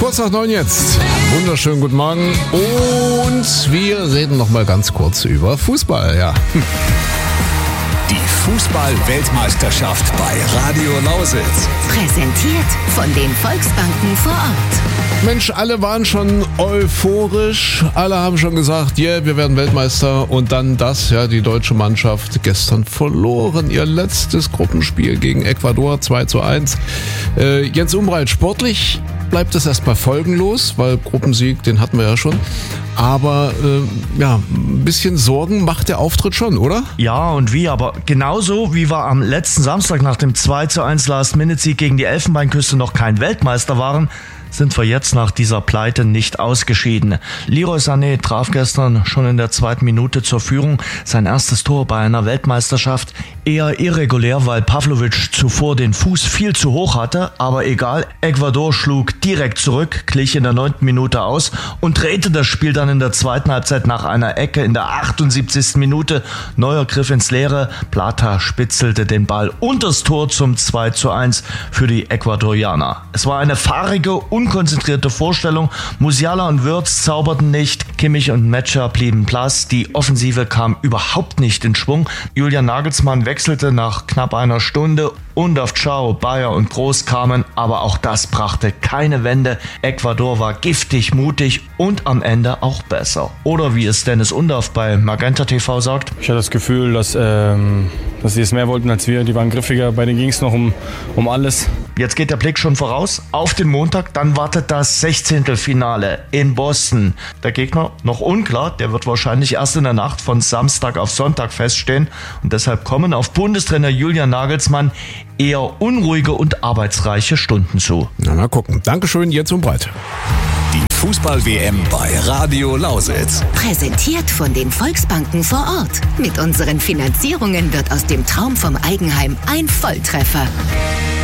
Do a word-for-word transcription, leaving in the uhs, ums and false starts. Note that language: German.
Kurz nach neun jetzt. Wunderschönen guten Morgen. Und wir reden noch mal ganz kurz über Fußball, ja. Die Fußball-Weltmeisterschaft bei Radio Lausitz. Präsentiert von den Volksbanken vor Ort. Mensch, alle waren schon euphorisch. Alle haben schon gesagt, yeah, wir werden Weltmeister. Und dann das, ja, die deutsche Mannschaft gestern verloren. Ihr letztes Gruppenspiel gegen Ecuador zwei zu eins. Äh, Jens Umbreit, sportlich bleibt es erstmal folgenlos, weil Gruppensieg, den hatten wir ja schon. Aber äh, ja, ein bisschen Sorgen macht der Auftritt schon, oder? Ja, und wie, aber genauso wie wir am letzten Samstag nach dem zwei zu eins Last-Minute-Sieg gegen die Elfenbeinküste noch kein Weltmeister waren, sind wir jetzt nach dieser Pleite nicht ausgeschieden. Leroy Sané traf gestern schon in der zweiten Minute zur Führung. Sein erstes Tor bei einer Weltmeisterschaft. Eher irregulär, weil Pavlovic zuvor den Fuß viel zu hoch hatte. Aber egal, Ecuador schlug direkt zurück, glich in der neunten Minute aus und drehte das Spiel dann in der zweiten Halbzeit nach einer Ecke in der achtundsiebzigsten Minute. Neuer Griff ins Leere. Plata spitzelte den Ball unters Tor zum zwei zu eins für die Ecuadorianer. Es war eine fahrige, unkonzentrierte Vorstellung. Musiala und Wirtz zauberten nicht. Kimmich und Metscher blieben blass. Die Offensive kam überhaupt nicht in Schwung. Julian Nagelsmann wechselte nach knapp einer Stunde und auf Ciao, Bayer und Groß kamen, aber auch das brachte keine Wende. Ecuador war giftig, mutig und am Ende auch besser. Oder wie es Dennis Undorf bei Magenta T V sagt: Ich hatte das Gefühl, dass, ähm, dass sie es mehr wollten als wir. Die waren griffiger, bei denen ging es noch um, um alles. Jetzt geht der Blick schon voraus auf den Montag, dann wartet das Sechzehntelfinale in Boston. Der Gegner noch unklar, der wird wahrscheinlich erst in der Nacht von Samstag auf Sonntag feststehen und deshalb kommen auf Bundestrainer Julian Nagelsmann eher unruhige und arbeitsreiche Stunden zu. Na, mal gucken. Dankeschön, Jens Umbreit. Die Fußball-W M bei Radio Lausitz. Präsentiert von den Volksbanken vor Ort. Mit unseren Finanzierungen wird aus dem Traum vom Eigenheim ein Volltreffer.